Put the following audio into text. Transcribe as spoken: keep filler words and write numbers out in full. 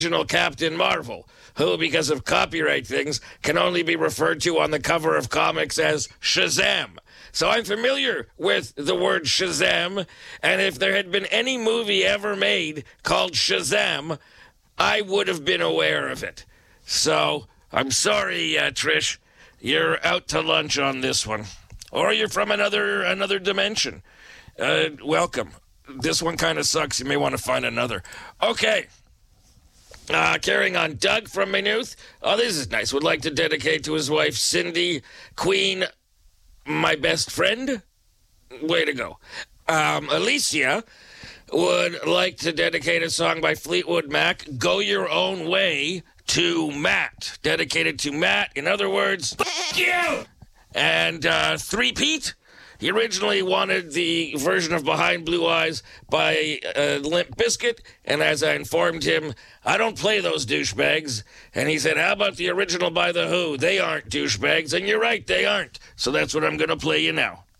original Captain Marvel, who, because of copyright things, can only be referred to on the cover of comics as Shazam. So I'm familiar with the word Shazam, and if there had been any movie ever made called Shazam, I would have been aware of it. So I'm sorry, uh, Trish, you're out to lunch on this one. Or you're from another another dimension. Uh, welcome. This one kind of sucks. You may want to find another. Okay. Uh, carrying on, Doug from Maynooth. Oh, this is nice. Would like to dedicate to his wife, Cindy, Queen, my best friend. Way to go. Um, Alicia would like to dedicate a song by Fleetwood Mac, Go Your Own Way, to Matt. Dedicated to Matt. In other words, F you! And uh, Three Pete. He originally wanted the version of Behind Blue Eyes by uh, Limp Bizkit, and as I informed him, I don't play those douchebags. And he said, how about the original by The Who? They aren't douchebags, and you're right, they aren't. So that's what I'm going to play you now.